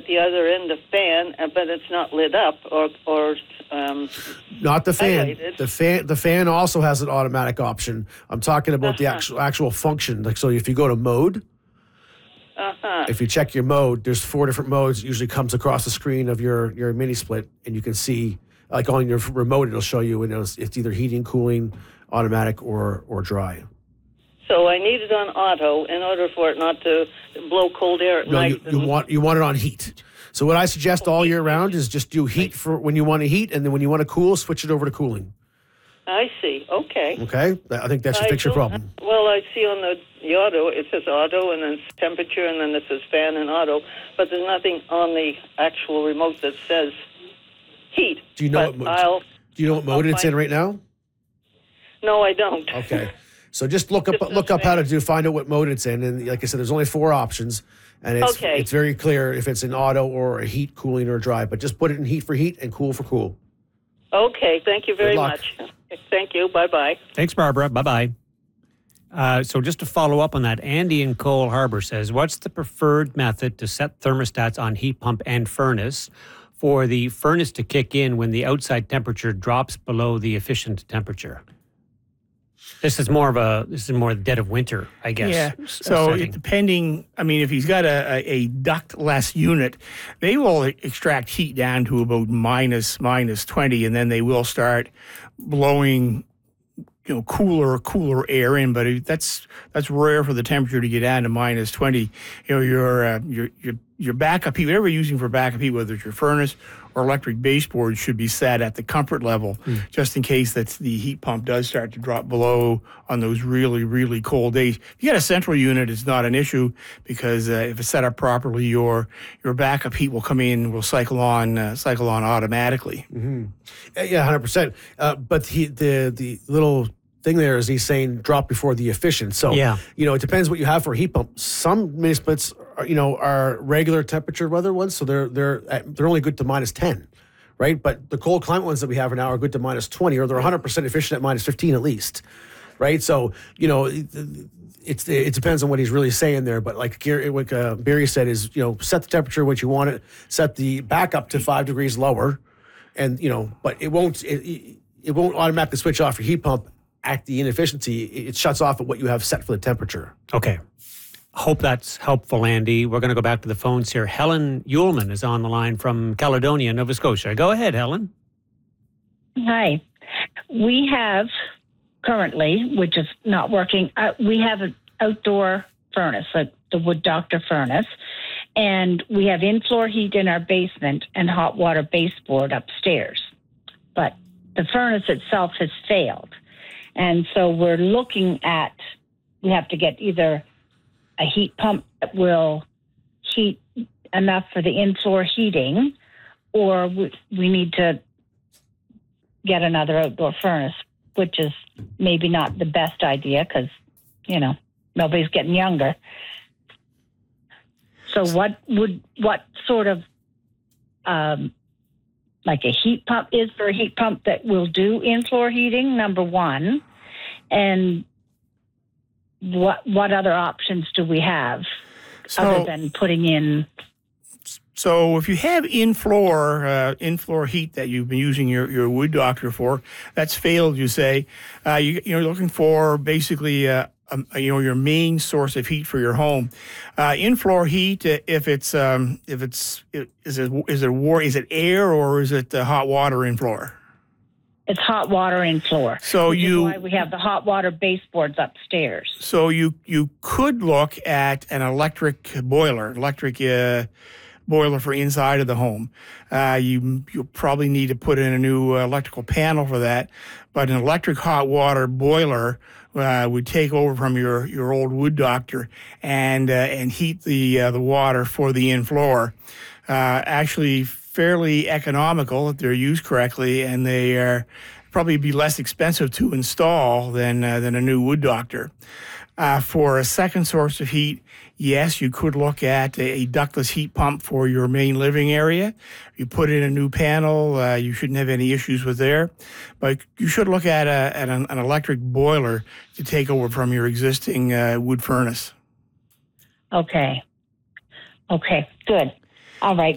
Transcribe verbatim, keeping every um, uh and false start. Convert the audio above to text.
the other end, the fan, uh, but it's not lit up or or. Um, Not the fan. highlighted. The fan. The fan also has an automatic option. I'm talking about the Uh-huh. actual actual function. Like, so if you go to mode, Uh-huh. if you check your mode, there's four different modes. It usually comes across the screen of your your mini split, and you can see, like on your remote, it'll show you, and it's, it's either heating, cooling, automatic, or or dry. So I need it on auto in order for it not to blow cold air at No, night. you, you want you want it on heat. So what I suggest all year round is just do heat for when you want to heat, and then when you want to cool, switch it over to cooling. I see. Okay. Okay, I think that should I fix your don't- problem. Well, I see on the, the auto, it says auto, and then it's temperature, and then it says fan and auto, but there's nothing on the actual remote that says heat. Do you know But what? I'll, Do you know what mode I'll it's in find- right now? No, I don't. Okay. So just look up Just look up how to understand. do find out what mode it's in, and like I said, there's only four options, and it's Okay. it's very clear if it's in auto or a heat, cooling, or dry. But just put it in heat for heat and cool for cool. Okay, thank you very luck. much. Thank you. Bye-bye. Thanks, Barbara. Bye-bye. Uh, so just to follow up on that, Andy in Cole Harbor says, what's the preferred method to set thermostats on heat pump and furnace for the furnace to kick in when the outside temperature drops below the efficient temperature? This is more of a, this is more the dead of winter, I guess. Yeah. s- So setting. it, depending, I mean, if he's got a, a, a ductless unit, they will extract heat down to about minus minus twenty, and then they will start blowing, you know, cooler cooler air in. But it, that's that's rare for the temperature to get down to minus twenty. You know, your uh, your your your backup heat, whatever you're using for backup heat, whether it's your furnace or electric baseboard, should be set at the comfort level, just in case that the heat pump does start to drop below on those really, really cold days. If you got a central unit, it's not an issue because uh, if it's set up properly, your your backup heat will come in, will cycle on, uh, cycle on automatically. Uh, Yeah, one hundred percent. Uh, but he, the the little thing there is he's saying drop before the efficient. So, Yeah. you know, it depends what you have for a heat pump. Some mini splits, are, you know, are regular temperature weather ones, so they're they're at, they're only good to minus ten, right? But the cold climate ones that we have now are good to minus twenty, or they're one hundred percent efficient at minus fifteen at least, right? So, you know, it, it's it depends on what he's really saying there. But like Gary, like uh, Barry said, is, you know, set the temperature what you want it, set the backup to five degrees lower, and, you know, but it won't it, it it won't automatically switch off your heat pump at the inefficiency. It it shuts off at what you have set for the temperature. Okay. Hope that's helpful, Andy. We're going to go back to the phones here. Helen Uhlman is on the line from Caledonia, Nova Scotia. Go ahead, Helen. Hi. We have currently, which is not working, uh, we have an outdoor furnace, like the Wood Doctor furnace, and we have in-floor heat in our basement and hot water baseboard upstairs. But the furnace itself has failed. And so we're looking at, we have to get either a heat pump that will heat enough for the in-floor heating, or we, we need to get another outdoor furnace, which is maybe not the best idea because, you know, nobody's getting younger. So what would, what sort of, um, like a heat pump, is there a heat pump that will do in-floor heating, number one? And what what other options do we have So- other than putting in? So if you have in-floor uh, in-floor heat that you've been using your, your Wood Doctor for, that's failed, you say. Uh, you, you're looking for basically uh, um, you know, your main source of heat for your home. Uh, in-floor heat, uh, if it's um, if it's is it is it war is it air or is it uh, hot water in-floor? It's hot water in floor. So Which is you- why we have the hot water baseboards upstairs. So you you could look at an electric boiler, electric uh, boiler for inside of the home. Uh, you you'll probably need to put in a new uh, electrical panel for that, but an electric hot water boiler uh, would take over from your, your old Wood Doctor and uh, and heat the uh, the water for the in floor. Uh, actually, fairly economical if they're used correctly, and they are probably be less expensive to install than uh, than a new Wood Doctor. Uh, for a second source of heat, yes, you could look at a, a ductless heat pump for your main living area. You put in a new panel, uh, you shouldn't have any issues with there. But you should look at, a, at an, an electric boiler to take over from your existing uh, wood furnace. Okay. Okay, good. All right.